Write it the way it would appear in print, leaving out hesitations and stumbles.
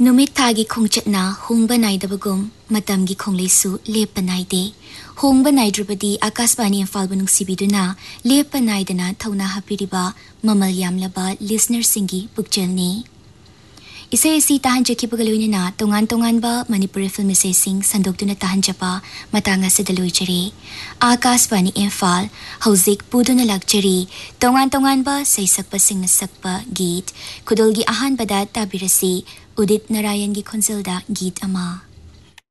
नुमित थागी खोंचटना होंबा नाइदबगुम मतमगी खोंलेसु Lepa नाइदे होंबा नाइद्रबदी Akashvani Imphal नुंगसिबिदुना Lepa नाइदना थौना हापिरिबा ममल यामलबा listener सिंगी पुक्चलनी इसे इसी ताहंजकिबगा लोइनना तोंगान तोंगानबा Manipuri film इसेसिंग संदोक्तुना ताहंजपा मतांगा सिदलोइचरी Akashvani Imphal हौजिक पुदुना luxury तोंगान तोंगानबा सैसकपा सिंगना सकपा गीत खुदोलगी अहानबदा ताबिरसी उदित नारायण की खुंजलदा गीत अमा